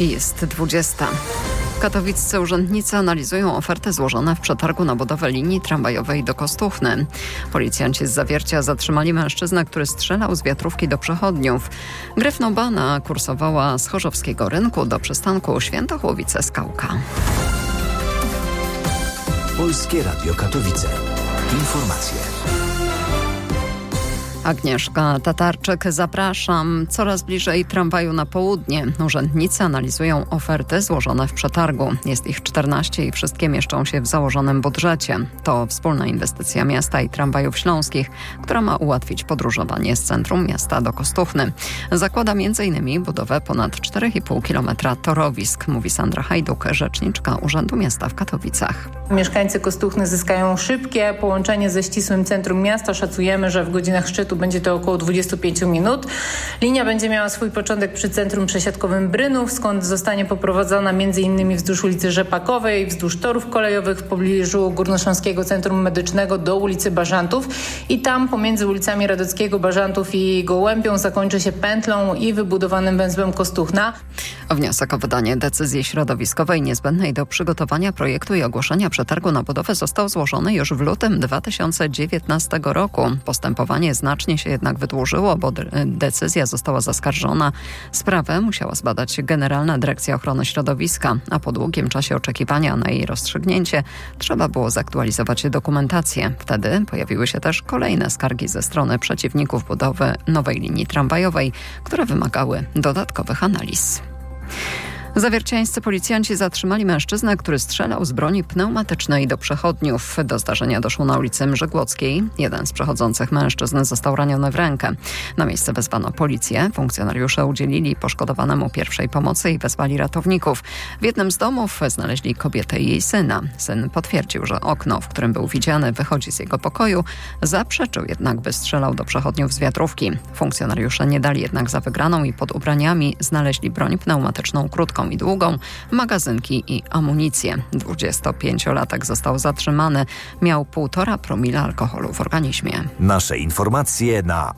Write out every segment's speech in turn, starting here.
Jest 20. Katowiccy urzędnicy analizują oferty złożone w przetargu na budowę linii tramwajowej do Kostuchny. Policjanci z Zawiercia zatrzymali mężczyznę, który strzelał z wiatrówki do przechodniów. Gryfno-Bana kursowała z Chorzowskiego Rynku do przystanku Świętochłowice-Skałka. Polskie Radio Katowice. Informacje. Agnieszka Tatarczyk, zapraszam. Coraz bliżej tramwaju na południe. Urzędnicy analizują oferty złożone w przetargu. Jest ich 14 i wszystkie mieszczą się w założonym budżecie. To wspólna inwestycja miasta i tramwajów śląskich, która ma ułatwić podróżowanie z centrum miasta do Kostuchny. Zakłada m.in. budowę ponad 4,5 km torowisk, mówi Sandra Hajduk, rzeczniczka Urzędu Miasta w Katowicach. Mieszkańcy Kostuchny zyskają szybkie połączenie ze ścisłym centrum miasta. Szacujemy, że w godzinach szczytu będzie to około 25 minut. Linia będzie miała swój początek przy centrum przesiadkowym Brynów, skąd zostanie poprowadzona m.in. wzdłuż ulicy Rzepakowej, wzdłuż torów kolejowych w pobliżu Górnośląskiego Centrum Medycznego do ulicy Bażantów i tam pomiędzy ulicami Radockiego, Bażantów i Gołębią zakończy się pętlą i wybudowanym węzłem Kostuchna. Wniosek o wydanie decyzji środowiskowej niezbędnej do przygotowania projektu i ogłoszenia przetargu na budowę został złożony już w lutym 2019 roku. Postępowanie znacznie się jednak wydłużyło, bo decyzja została zaskarżona. Sprawę musiała zbadać Generalna Dyrekcja Ochrony Środowiska, a po długim czasie oczekiwania na jej rozstrzygnięcie trzeba było zaktualizować dokumentację. Wtedy pojawiły się też kolejne skargi ze strony przeciwników budowy nowej linii tramwajowej, które wymagały dodatkowych analiz. Zawierciańscy policjanci zatrzymali mężczyznę, który strzelał z broni pneumatycznej do przechodniów. Do zdarzenia doszło na ulicy Mrzygłockiej. Jeden z przechodzących mężczyzn został raniony w rękę. Na miejsce wezwano policję. Funkcjonariusze udzielili poszkodowanemu pierwszej pomocy i wezwali ratowników. W jednym z domów znaleźli kobietę i jej syna. Syn potwierdził, że okno, w którym był widziany, wychodzi z jego pokoju. Zaprzeczył jednak, by strzelał do przechodniów z wiatrówki. Funkcjonariusze nie dali jednak za wygraną i pod ubraniami znaleźli broń pneumatyczną krótką i długą, magazynki i amunicję. 25-latek został zatrzymany. Miał 1,5 promila alkoholu w organizmie. Nasze informacje na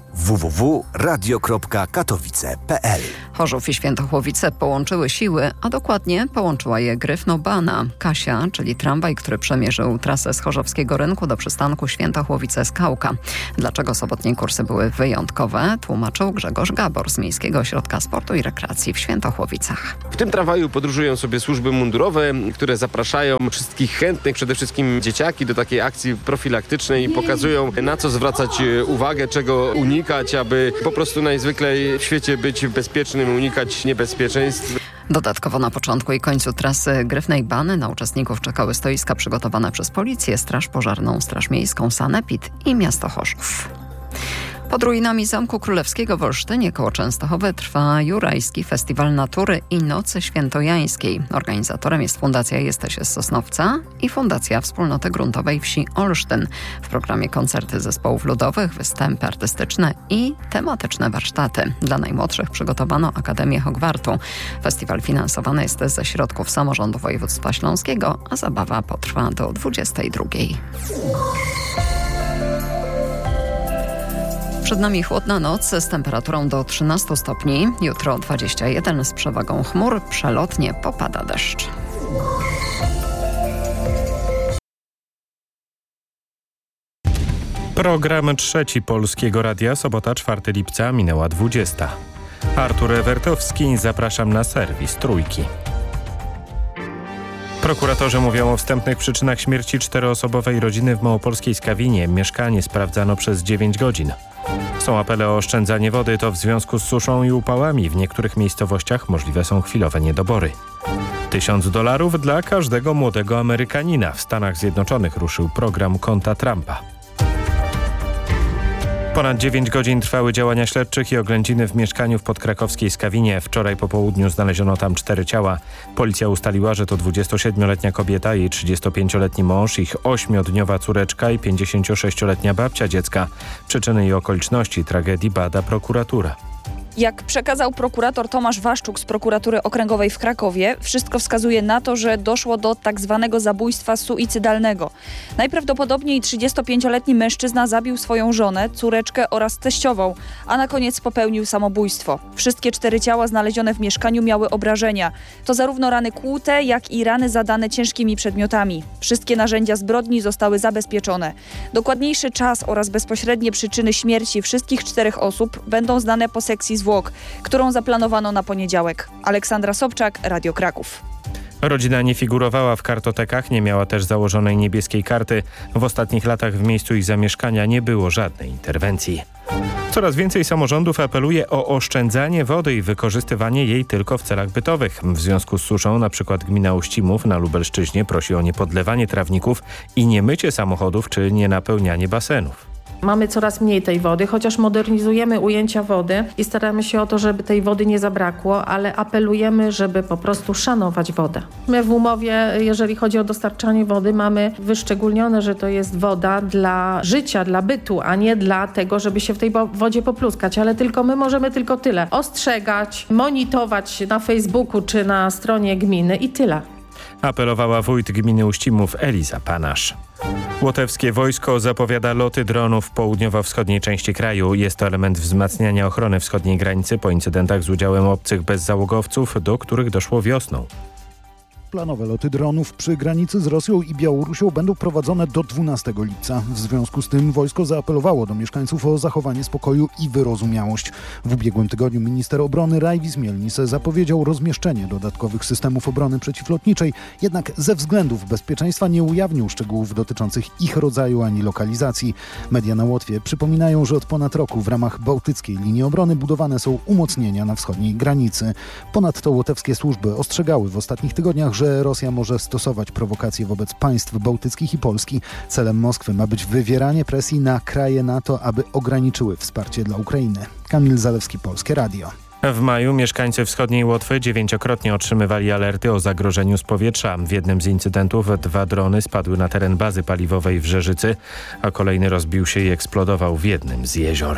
www.radio.katowice.pl. Chorzów i Świętochłowice połączyły siły, a dokładnie połączyła je Gryfno-Bana. Kasia, czyli tramwaj, który przemierzył trasę z Chorzowskiego Rynku do przystanku Świętochłowice-Skałka. Dlaczego sobotnie kursy były wyjątkowe, tłumaczył Grzegorz Gabor z Miejskiego Ośrodka Sportu i Rekreacji w Świętochłowicach. W tym tramwaju podróżują sobie służby mundurowe, które zapraszają wszystkich chętnych, przede wszystkim dzieciaki, do takiej akcji profilaktycznej i pokazują, na co zwracać uwagę, czego unikać, aby po prostu najzwyklej w świecie być bezpiecznym, unikać niebezpieczeństw. Dodatkowo na początku i końcu trasy Gryfnej Bany na uczestników czekały stoiska przygotowane przez Policję, Straż Pożarną, Straż Miejską, Sanepid i miasto Chorzów. Pod ruinami Zamku Królewskiego w Olsztynie koło Częstochowy trwa Jurajski Festiwal Natury i Nocy Świętojańskiej. Organizatorem jest Fundacja Jesteś z Sosnowca i Fundacja Wspólnoty Gruntowej Wsi Olsztyn. W programie koncerty zespołów ludowych, występy artystyczne i tematyczne warsztaty. Dla najmłodszych przygotowano Akademię Hogwartu. Festiwal finansowany jest ze środków samorządu województwa śląskiego, a zabawa potrwa do 22. Przed nami chłodna noc z temperaturą do 13 stopni. Jutro 21 z przewagą chmur. Przelotnie popada deszcz. Program trzeci Polskiego Radia, sobota 4 lipca, minęła 20. Artur Ewertowski, zapraszam na serwis Trójki. Prokuratorzy mówią o wstępnych przyczynach śmierci 4-osobowej rodziny w małopolskiej Skawinie. Mieszkanie sprawdzano przez 9 godzin. Są apele o oszczędzanie wody, to w związku z suszą i upałami. W niektórych miejscowościach możliwe są chwilowe niedobory. $1000 dla każdego młodego Amerykanina. W Stanach Zjednoczonych ruszył program konta Trumpa. Ponad 9 godzin trwały działania śledczych i oględziny w mieszkaniu w podkrakowskiej Skawinie. Wczoraj po południu znaleziono tam 4 ciała. Policja ustaliła, że to 27-letnia kobieta, jej 35-letni mąż, ich 8-dniowa córeczka i 56-letnia babcia dziecka. Przyczyny i okoliczności tragedii bada prokuratura. Jak przekazał prokurator Tomasz Waszczuk z prokuratury okręgowej w Krakowie, wszystko wskazuje na to, że doszło do tak zwanego zabójstwa suicydalnego. Najprawdopodobniej 35-letni mężczyzna zabił swoją żonę, córeczkę oraz teściową, a na koniec popełnił samobójstwo. Wszystkie 4 ciała znalezione w mieszkaniu miały obrażenia. To zarówno rany kłute, jak i rany zadane ciężkimi przedmiotami. Wszystkie narzędzia zbrodni zostały zabezpieczone. Dokładniejszy czas oraz bezpośrednie przyczyny śmierci wszystkich 4 osób będą znane po sekcji zwłok, którą zaplanowano na poniedziałek. Aleksandra Sobczak, Radio Kraków. Rodzina nie figurowała w kartotekach, nie miała też założonej niebieskiej karty. W ostatnich latach w miejscu ich zamieszkania nie było żadnej interwencji. Coraz więcej samorządów apeluje o oszczędzanie wody i wykorzystywanie jej tylko w celach bytowych. W związku z suszą np. gmina Uścimów na Lubelszczyźnie prosi o niepodlewanie trawników i nie mycie samochodów czy nie napełnianie basenów. Mamy coraz mniej tej wody, chociaż modernizujemy ujęcia wody i staramy się o to, żeby tej wody nie zabrakło, ale apelujemy, żeby po prostu szanować wodę. My w umowie, jeżeli chodzi o dostarczanie wody, mamy wyszczególnione, że to jest woda dla życia, dla bytu, a nie dla tego, żeby się w tej wodzie popluskać, ale tylko my możemy tylko tyle. Ostrzegać, monitorować na Facebooku czy na stronie gminy i tyle. Apelowała wójt gminy Uścimów Eliza Panasz. Łotewskie wojsko zapowiada loty dronów w południowo-wschodniej części kraju. Jest to element wzmacniania ochrony wschodniej granicy po incydentach z udziałem obcych bezzałogowców, do których doszło wiosną. Planowe loty dronów przy granicy z Rosją i Białorusią będą prowadzone do 12 lipca. W związku z tym wojsko zaapelowało do mieszkańców o zachowanie spokoju i wyrozumiałość. W ubiegłym tygodniu minister obrony Rajvis Mielnis zapowiedział rozmieszczenie dodatkowych systemów obrony przeciwlotniczej, jednak ze względów bezpieczeństwa nie ujawnił szczegółów dotyczących ich rodzaju ani lokalizacji. Media na Łotwie przypominają, że od ponad roku w ramach bałtyckiej linii obrony budowane są umocnienia na wschodniej granicy. Ponadto łotewskie służby ostrzegały w ostatnich tygodniach, że Rosja może stosować prowokacje wobec państw bałtyckich i Polski. Celem Moskwy ma być wywieranie presji na kraje NATO, aby ograniczyły wsparcie dla Ukrainy. Kamil Zalewski, Polskie Radio. W maju mieszkańcy wschodniej Łotwy 9-krotnie otrzymywali alerty o zagrożeniu z powietrza. W jednym z incydentów 2 drony spadły na teren bazy paliwowej w Rzeżycy, a kolejny rozbił się i eksplodował w jednym z jezior.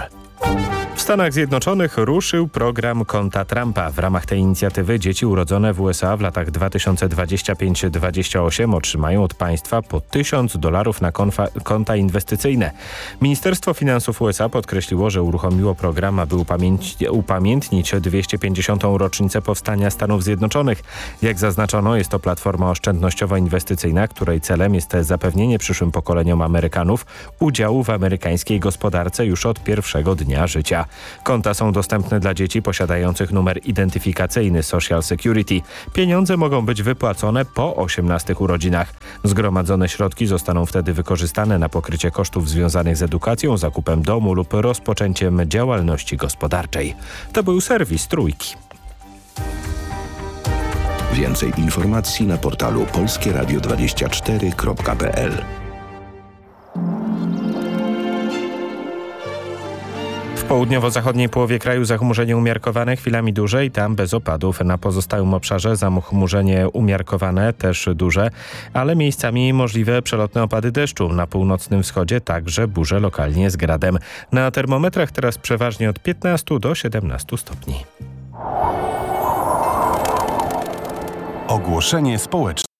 W Stanach Zjednoczonych ruszył program konta Trumpa. W ramach tej inicjatywy dzieci urodzone w USA w latach 2025-28 otrzymają od państwa po $1000 na konta inwestycyjne. Ministerstwo Finansów USA podkreśliło, że uruchomiło program, aby upamiętnić 250. rocznicę powstania Stanów Zjednoczonych. Jak zaznaczono, jest to platforma oszczędnościowo-inwestycyjna, której celem jest zapewnienie przyszłym pokoleniom Amerykanów udziału w amerykańskiej gospodarce już od pierwszego dnia życia. Konta są dostępne dla dzieci posiadających numer identyfikacyjny Social Security. Pieniądze mogą być wypłacone po 18 urodzinach. Zgromadzone środki zostaną wtedy wykorzystane na pokrycie kosztów związanych z edukacją, zakupem domu lub rozpoczęciem działalności gospodarczej. To był serwis Trójki. Więcej informacji na portalu polskieradio24.pl. W południowo-zachodniej połowie kraju zachmurzenie umiarkowane, chwilami duże i tam bez opadów. Na pozostałym obszarze zachmurzenie umiarkowane, też duże, ale miejscami możliwe przelotne opady deszczu. Na północnym wschodzie także burze lokalnie z gradem. Na termometrach teraz przeważnie od 15 do 17 stopni. Ogłoszenie społeczne.